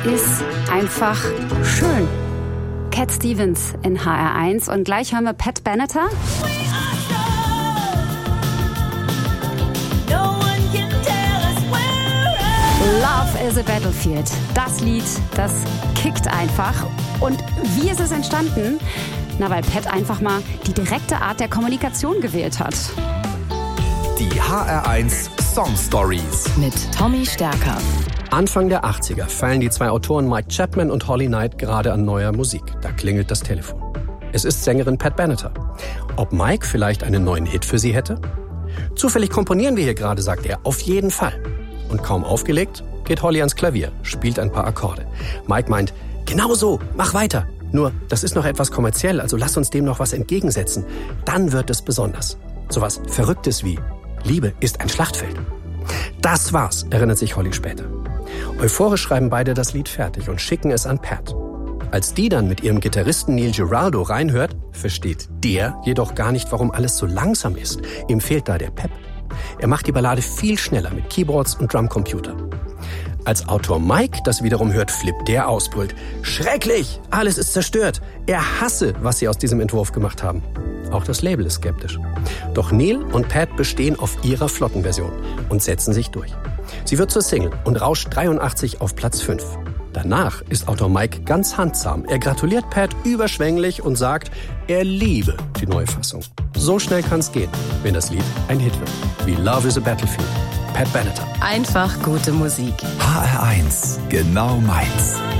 ist einfach schön. Cat Stevens in HR1 und gleich hören wir Pat Benatar. Love is a Battlefield. Das Lied, das kickt einfach. Und wie ist es entstanden? Na, weil Pat einfach mal die direkte Art der Kommunikation gewählt hat. Die HR1 Song Stories mit Tommy Stärker. Anfang der 80er feilen die zwei Autoren Mike Chapman und Holly Knight gerade an neuer Musik. Da klingelt das Telefon. Es ist Sängerin Pat Benatar. Ob Mike vielleicht einen neuen Hit für sie hätte? Zufällig komponieren wir hier gerade, sagt er. Auf jeden Fall. Und kaum aufgelegt, geht Holly ans Klavier, spielt ein paar Akkorde. Mike meint, genau so, mach weiter. Nur, das ist noch etwas kommerziell, also lass uns dem noch was entgegensetzen. Dann wird es besonders. Sowas Verrücktes wie Liebe ist ein Schlachtfeld. Das war's, erinnert sich Holly später. Euphorisch schreiben beide das Lied fertig und schicken es an Pat. Als die dann mit ihrem Gitarristen Neil Giraldo reinhört, versteht der jedoch gar nicht, warum alles so langsam ist. Ihm fehlt da der Pep. Er macht die Ballade viel schneller mit Keyboards und Drumcomputer. Als Autor Mike das wiederum hört, flippt der aus, brüllt: Schrecklich! Alles ist zerstört! Er hasse, was sie aus diesem Entwurf gemacht haben. Auch das Label ist skeptisch. Doch Neil und Pat bestehen auf ihrer Flottenversion und setzen sich durch. Sie wird zur Single und rauscht 83 auf Platz 5. Danach ist Autor Mike ganz handsam. Er gratuliert Pat überschwänglich und sagt, er liebe die neue Fassung. So schnell kann's gehen, wenn das Lied ein Hit wird. Wie Love is a Battlefield. Pat Benatar. Einfach gute Musik. HR1, genau meins.